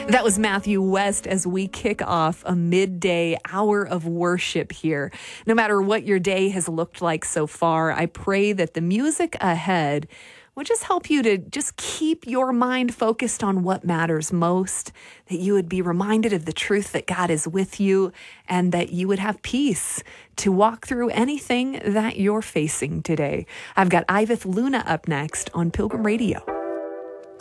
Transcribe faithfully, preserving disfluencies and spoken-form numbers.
That was Matthew West as we kick off a midday hour of worship here. No matter what your day has looked like so far, I pray that the music ahead will just help you to just keep your mind focused on what matters most, that you would be reminded of the truth that God is with you, and that you would have peace to walk through anything that you're facing today. I've got Iveth Luna up next on Pilgrim Radio.